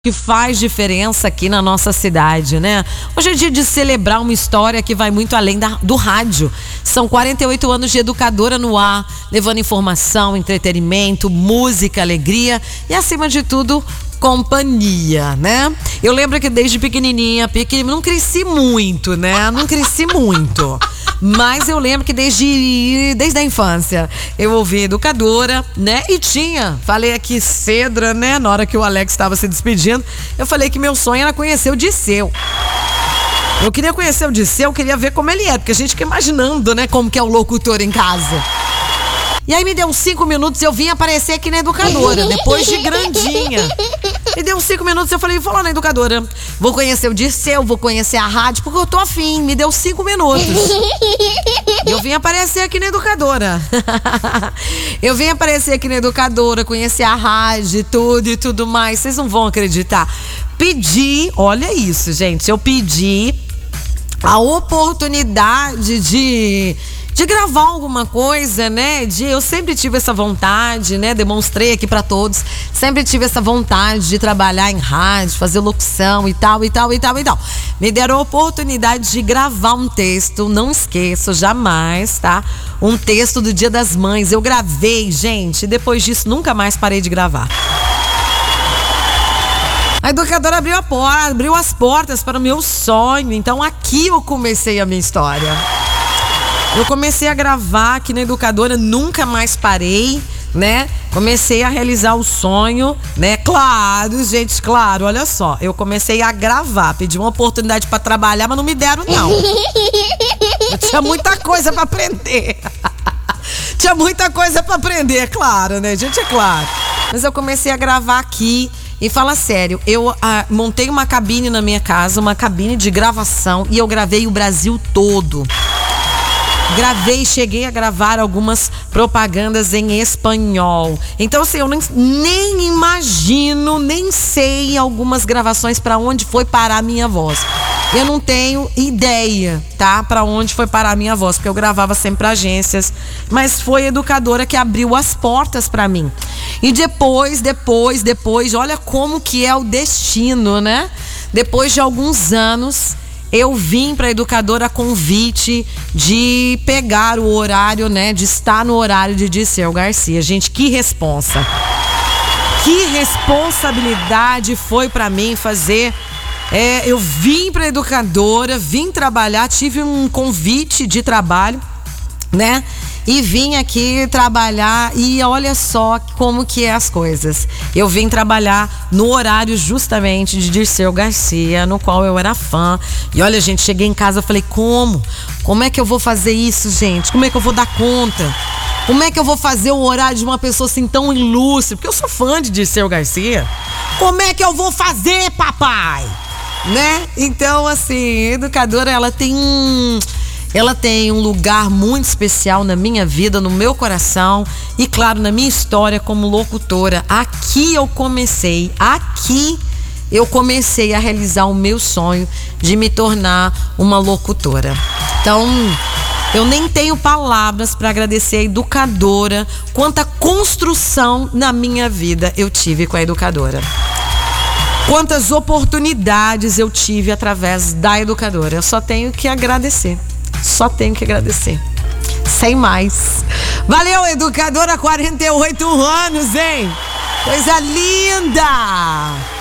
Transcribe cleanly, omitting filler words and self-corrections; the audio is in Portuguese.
que faz diferença aqui na nossa cidade, né? Hoje é dia de celebrar uma história que vai muito além do rádio. São 48 anos de educadora no ar, levando informação, entretenimento, música, alegria e, acima de tudo, companhia, né? Eu lembro que desde pequenininha, não cresci muito, né? Não cresci muito. Mas eu lembro que desde a infância eu ouvi educadora, né? E falei aqui Cedra, né? Na hora que o Alex estava se despedindo, eu falei que meu sonho era conhecer o Disseu. Eu queria conhecer o Disseu, eu queria ver como ele é, porque a gente fica imaginando, né? Como que é o locutor em casa. E aí me deu uns 5 minutos, eu vim aparecer aqui na educadora, depois de grandinha. Me deu uns 5 minutos, eu falei, vou lá na educadora. Vou conhecer o Disseu, vou conhecer a rádio, porque eu tô afim. Me deu 5 minutos. Eu vim aparecer aqui na educadora. Eu vim aparecer aqui na educadora, conhecer a rádio, tudo e tudo mais. Vocês não vão acreditar. Pedi, olha isso, gente. Eu pedi a oportunidade de gravar alguma coisa, né? Eu sempre tive essa vontade, né? Demonstrei aqui pra todos. Sempre tive essa vontade de trabalhar em rádio, fazer locução e tal. Me deram a oportunidade de gravar um texto, não esqueço jamais, tá? Um texto do Dia das Mães. Eu gravei, gente, e depois disso nunca mais parei de gravar. A educadora abriu as portas para o meu sonho. Então aqui eu comecei a minha história. Eu comecei a gravar aqui na educadora, nunca mais parei, né? Comecei a realizar o sonho, né? Claro, gente, claro, olha só. Eu comecei a gravar, pedi uma oportunidade para trabalhar, mas não me deram, não. Eu tinha muita coisa para aprender. Tinha muita coisa para aprender, claro, né, gente? É claro. Mas eu comecei a gravar aqui. E fala sério, eu montei uma cabine na minha casa, uma cabine de gravação, e eu gravei o Brasil todo. Cheguei a gravar algumas propagandas em espanhol. Então, assim, eu nem imagino, nem sei algumas gravações para onde foi parar a minha voz. Eu não tenho ideia, tá? Para onde foi parar a minha voz, porque eu gravava sempre para agências. Mas foi a educadora que abriu as portas para mim. E depois, olha como que é o destino, né? Depois de alguns anos, eu vim para a educadora a convite de pegar o horário, né? De estar no horário de Dirceu Garcia. Gente, que responsa! Que responsabilidade foi para mim fazer. Eu vim para a educadora, vim trabalhar, tive um convite de trabalho, né? E vim aqui trabalhar e olha só como que é as coisas. Eu vim trabalhar no horário justamente de Dirceu Garcia, no qual eu era fã. E olha, gente, cheguei em casa e falei, como? Como é que eu vou fazer isso, gente? Como é que eu vou dar conta? Como é que eu vou fazer o horário de uma pessoa assim tão ilustre? Porque eu sou fã de Dirceu Garcia. Como é que eu vou fazer, papai? Né? Então, assim, a educadora, ela tem um lugar muito especial na minha vida, no meu coração e, claro, na minha história como locutora. Aqui eu comecei a realizar o meu sonho de me tornar uma locutora. Então, eu nem tenho palavras para agradecer a educadora, quanta construção na minha vida eu tive com a educadora. Quantas oportunidades eu tive através da educadora. Eu só tenho que agradecer. Sem mais. Valeu, educadora, 48 anos, hein? Coisa linda!